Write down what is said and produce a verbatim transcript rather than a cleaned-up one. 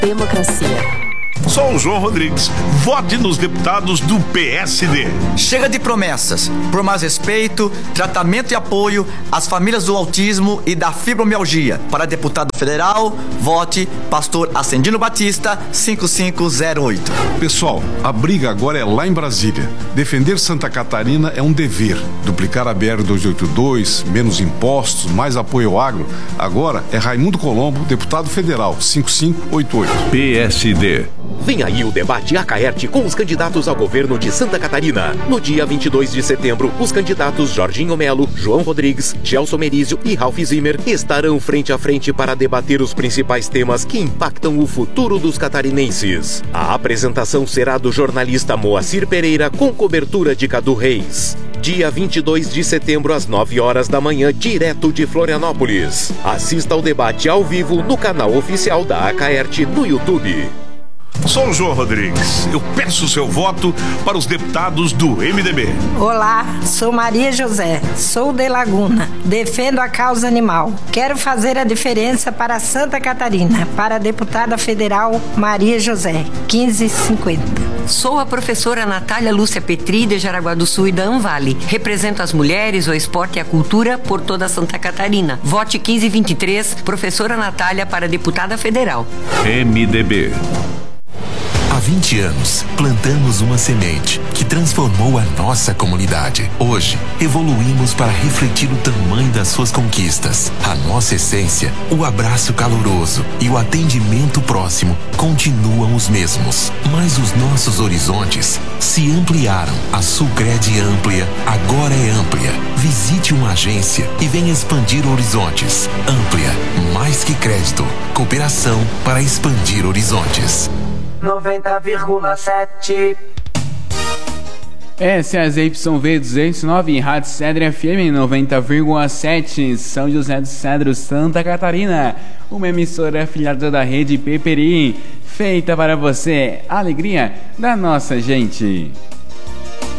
Democracia. Sou o João Rodrigues. Vote nos deputados do P S D. Chega de promessas. Por mais respeito, tratamento e apoio às famílias do autismo e da fibromialgia. Para deputado federal, vote Pastor Ascendino Batista, cinco cinco zero oito. Pessoal, a briga agora é lá em Brasília. Defender Santa Catarina é um dever. Duplicar a B R duzentos e oitenta e dois, menos impostos, mais apoio ao agro. Agora é Raimundo Colombo, deputado federal, cinco cinco oito oito. P S D. Vem aí o debate Acaerte com os candidatos ao governo de Santa Catarina. No dia vinte e dois de setembro, os candidatos Jorginho Melo, João Rodrigues, Gelson Merizio e Ralph Zimmer estarão frente a frente para debater os principais temas que impactam o futuro dos catarinenses. A apresentação será do jornalista Moacir Pereira com cobertura de Cadu Reis. Dia vinte e dois de setembro, às nove horas da manhã, direto de Florianópolis. Assista ao debate ao vivo no canal oficial da Acaerte no YouTube. Sou o João Rodrigues. Eu peço seu voto para os deputados do M D B. Olá, sou Maria José, sou de Laguna, defendo a causa animal. Quero fazer a diferença para Santa Catarina, para a deputada federal Maria José, quinze cinquenta. Sou a professora Natália Lúcia Petri, de Jaraguá do Sul e da Anvale. Represento as mulheres, o esporte e a cultura por toda Santa Catarina. Vote quinze vinte e três, professora Natália para deputada federal. M D B. Há vinte anos, plantamos uma semente que transformou a nossa comunidade. Hoje, evoluímos para refletir o tamanho das suas conquistas. A nossa essência, o abraço caloroso e o atendimento próximo continuam os mesmos. Mas os nossos horizontes se ampliaram. A Sulcred Amplia agora é Amplia. Visite uma agência e venha expandir horizontes. Amplia, mais que crédito, cooperação para expandir horizontes. noventa vírgula sete. Essa é a Z Y V duzentos e nove, Rádio Cedro F M noventa vírgula sete, São José do Cedro, Santa Catarina. Uma emissora afiliada da rede Peperi, feita para você, a alegria da nossa gente.